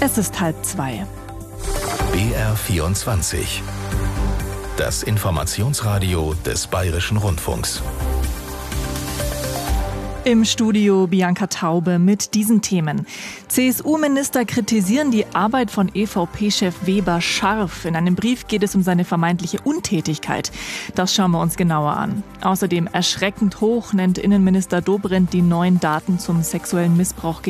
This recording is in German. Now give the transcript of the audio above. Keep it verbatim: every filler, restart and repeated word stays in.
Es ist halb zwei. B R vierundzwanzig. Das Informationsradio des Bayerischen Rundfunks. Im Studio Bianca Taube mit diesen Themen. C S U-Minister kritisieren die Arbeit von E V P-Chef Weber scharf. In einem Brief geht es um seine vermeintliche Untätigkeit. Das schauen wir uns genauer an. Außerdem erschreckend hoch nennt Innenminister Dobrindt die neuen Daten zum sexuellen Missbrauch